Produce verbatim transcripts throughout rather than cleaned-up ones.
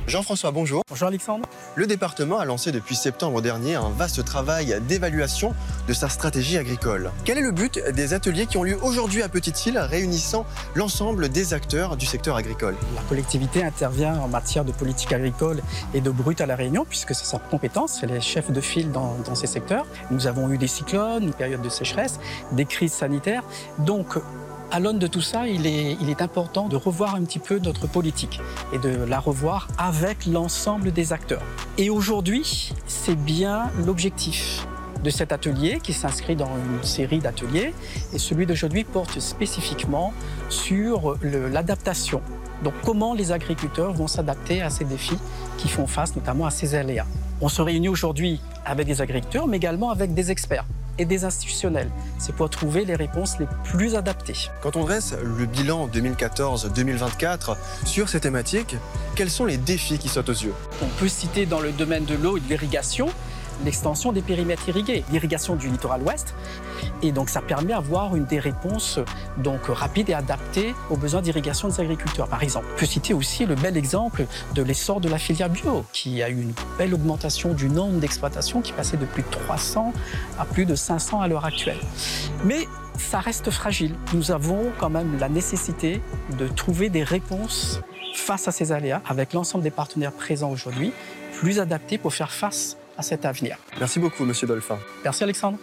Jean-François, bonjour. Bonjour Alexandre. Le département a lancé depuis septembre dernier un vaste travail d'évaluation de sa stratégie agricole. Quel est le but des ateliers qui ont lieu aujourd'hui à Petite-Île, réunissant l'ensemble des acteurs du secteur agricole? La collectivité intervient en matière de politique agricole et de brut à La Réunion, puisque c'est sa compétence, c'est les chefs de file dans, dans ces secteurs. Nous avons eu des cyclones, une période de sécheresse, des crises sanitaires. Donc, à l'aune de tout ça, il est, il est important de revoir un petit peu notre politique et de la revoir avec l'ensemble des acteurs. Et aujourd'hui, c'est bien l'objectif de cet atelier qui s'inscrit dans une série d'ateliers. Et celui d'aujourd'hui porte spécifiquement sur le, l'adaptation. Donc comment les agriculteurs vont s'adapter à ces défis qui font face notamment à ces aléas. On se réunit aujourd'hui avec des agriculteurs, mais également avec des experts et des institutionnels. C'est pour trouver les réponses les plus adaptées. Quand on dresse le bilan deux mille quatorze deux mille vingt-quatre sur ces thématiques, quels sont les défis qui sautent aux yeux? On peut citer dans le domaine de l'eau et de l'irrigation l'extension des périmètres irrigués, l'irrigation du littoral ouest. Et donc ça permet d'avoir une des réponses donc, rapides et adaptées aux besoins d'irrigation des agriculteurs, par exemple. On peut citer aussi le bel exemple de l'essor de la filière bio, qui a eu une belle augmentation du nombre d'exploitations qui passait de plus de trois cents à plus de cinq cents à l'heure actuelle. Mais ça reste fragile. Nous avons quand même la nécessité de trouver des réponses face à ces aléas avec l'ensemble des partenaires présents aujourd'hui, plus adaptés pour faire face à cet avenir. Merci beaucoup, Monsieur Dolphin. Merci, Alexandre.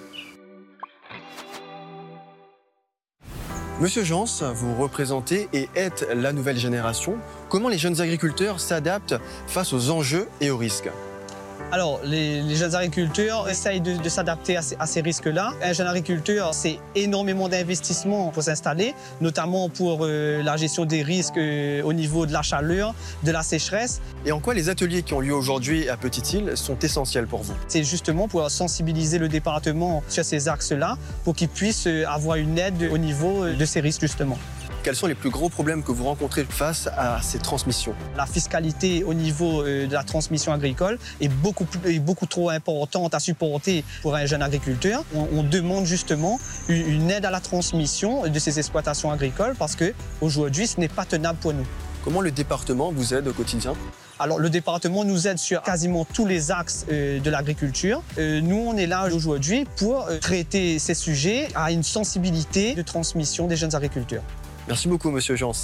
Monsieur Jans, vous représentez et êtes la nouvelle génération. Comment les jeunes agriculteurs s'adaptent face aux enjeux et aux risques? Alors, les, les jeunes agriculteurs essayent de, de s'adapter à ces, à ces risques-là. Un jeune agriculteur, c'est énormément d'investissements pour s'installer, notamment pour euh, la gestion des risques euh, au niveau de la chaleur, de la sécheresse. Et en quoi les ateliers qui ont lieu aujourd'hui à Petite-Île sont essentiels pour vous? C'est justement pour sensibiliser le département sur ces axes-là, pour qu'il puisse avoir une aide au niveau de ces risques, justement. Quels sont les plus gros problèmes que vous rencontrez face à ces transmissions? La fiscalité au niveau de la transmission agricole est beaucoup, plus, est beaucoup trop importante à supporter pour un jeune agriculteur. On, on demande justement une aide à la transmission de ces exploitations agricoles parce qu'aujourd'hui, ce n'est pas tenable pour nous. Comment le département vous aide au quotidien? Alors, le département nous aide sur quasiment tous les axes euh, de l'agriculture. Euh, nous, on est là aujourd'hui pour euh, traiter ces sujets à une sensibilité de transmission des jeunes agriculteurs. Merci beaucoup, Monsieur Jans.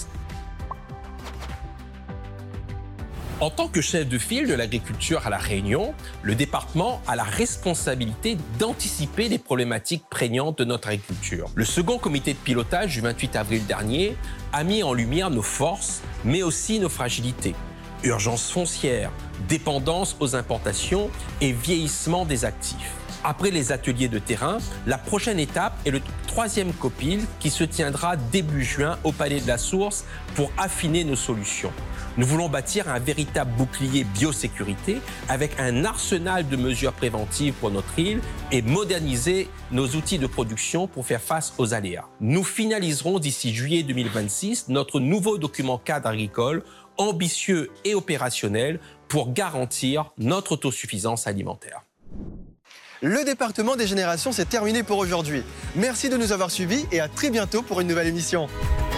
En tant que chef de file de l'agriculture à La Réunion, le département a la responsabilité d'anticiper les problématiques prégnantes de notre agriculture. Le second comité de pilotage du vingt-huit avril dernier a mis en lumière nos forces, mais aussi nos fragilités. Urgence foncière, dépendance aux importations et vieillissement des actifs. Après les ateliers de terrain, la prochaine étape est le troisième COPIL qui se tiendra début juin au Palais de la Source pour affiner nos solutions. Nous voulons bâtir un véritable bouclier biosécurité avec un arsenal de mesures préventives pour notre île et moderniser nos outils de production pour faire face aux aléas. Nous finaliserons d'ici juillet deux mille vingt-six notre nouveau document cadre agricole ambitieux et opérationnel pour garantir notre autosuffisance alimentaire. Le département des générations, c'est terminé pour aujourd'hui. Merci de nous avoir suivis et à très bientôt pour une nouvelle émission.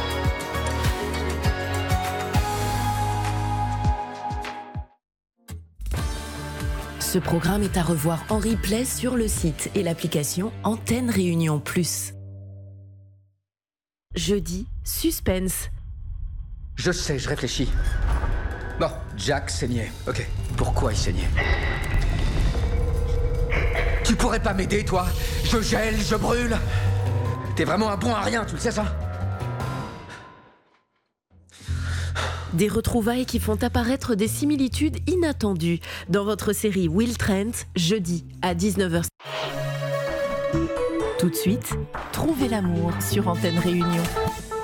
Ce programme est à revoir en replay sur le site et l'application Antenne Réunion Plus. Jeudi, suspense. Je sais, je réfléchis. Bon, Jack saignait. Ok, pourquoi il saignait? Tu pourrais pas m'aider, toi? Je gèle, je brûle. T'es vraiment un bon à rien, tu le sais, ça? Des retrouvailles qui font apparaître des similitudes inattendues dans votre série Will Trent, jeudi à dix-neuf heures. Tout de suite, trouvez l'amour sur Antenne Réunion.